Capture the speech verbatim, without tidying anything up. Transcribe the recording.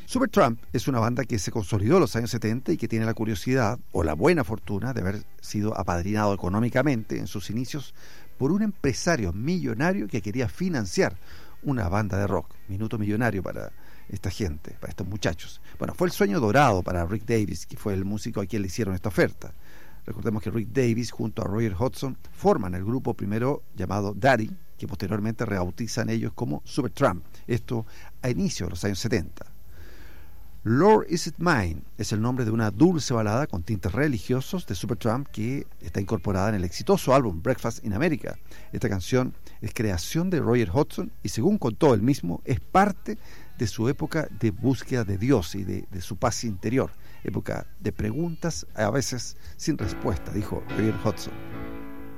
Supertramp es una banda que se consolidó en los años setenta y que tiene la curiosidad o la buena fortuna de haber sido apadrinado económicamente en sus inicios por un empresario millonario que quería financiar una banda de rock. Minuto millonario para esta gente, para estos muchachos. Bueno, fue el sueño dorado para Rick Davies, que fue el músico a quien le hicieron esta oferta. Recordemos que Rick Davies junto a Roger Hodgson forman el grupo primero llamado Daddy, que posteriormente rebautizan ellos como Supertramp, esto a inicios de los años setenta. Lord Is It Mine es el nombre de una dulce balada con tintes religiosos de Supertramp que está incorporada en el exitoso álbum Breakfast in America. Esta canción es creación de Roger Hodgson y, según contó él mismo, es parte de su época de búsqueda de Dios y de, de su paz interior, época de preguntas a veces sin respuesta, dijo Roger Hodgson.